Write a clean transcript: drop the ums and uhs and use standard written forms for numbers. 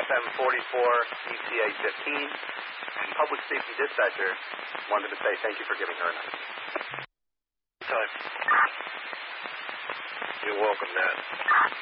FM 44, ETA 15, and Public Safety Dispatcher wanted to say thank you for giving her a night. Time. You're welcome, Nat.